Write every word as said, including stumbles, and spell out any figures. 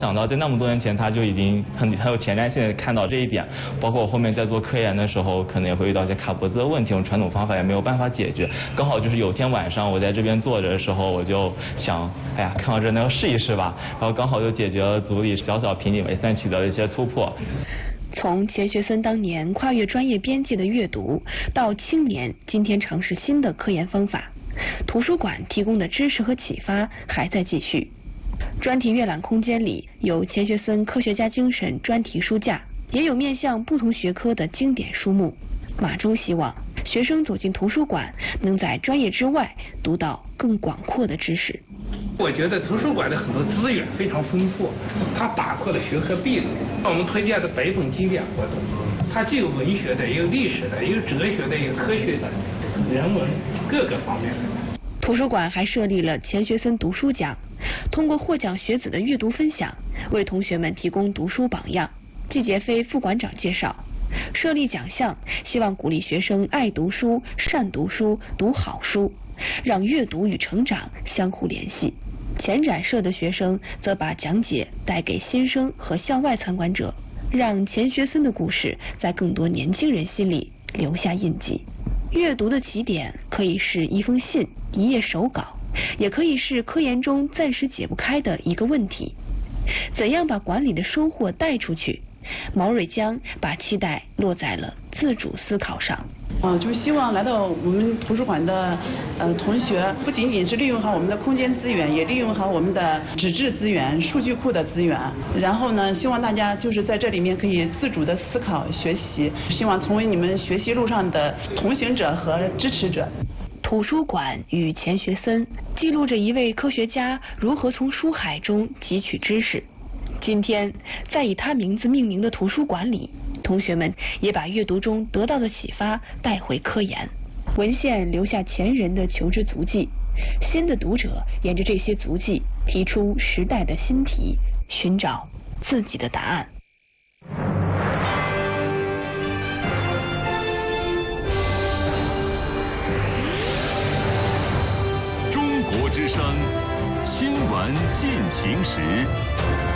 想到在那么多年前，他就已经很很有前瞻性的看到这一点，包括我后面在做科研的时候，可能也会遇到一些卡脖子的问题，用传统方法也没有办法解决。刚好就是有天晚上我在这边坐着的时候，我就想，哎呀，看到这能试一试吧，然后刚好就解决了组里小小瓶颈，也算取得了一些突破。 从钱学森当年跨越专业边界的阅读，到青年今天尝试新的科研方法，图书馆提供的知识和启发还在继续。专题阅览空间里有钱学森科学家精神专题书架，也有面向不同学科的经典书目。马中希望学生走进图书馆，能在专业之外读到更广阔的知识。 我觉得图书馆的很多资源非常丰富，它打破了学科壁垒。我们推荐的北本经典活动，它既有文学的，也有历史的，也有哲学的，也有科学的，人文各个方面的。 图书馆还设立了钱学森读书奖，通过获奖学子的阅读分享，为同学们提供读书榜样。季杰飞副馆长介绍，设立奖项，希望鼓励学生爱读书、善读书、读好书，让阅读与成长相互联系。前展社的学生则把讲解带给新生和校外参观者，让钱学森的故事在更多年轻人心里留下印记。阅读的起点可以是一封信、一页手稿，也可以是科研中暂时解不开的一个问题。怎样把馆里的收获带出去？毛蕊江把期待落在了自主思考上。 呃，就是希望来到我们图书馆的呃同学，不仅仅是利用好我们的空间资源，也利用好我们的纸质资源、数据库的资源。然后呢，希望大家就是在这里面可以自主的思考学习，希望成为你们学习路上的同行者和支持者。 图书馆与钱学森记录着一位科学家如何从书海中汲取知识。今天，在以他名字命名的图书馆里，同学们也把阅读中得到的启发带回科研。文献留下前人的求知足迹，新的读者沿着这些足迹提出时代的新题，寻找自己的答案。 中国之声，新闻进行时。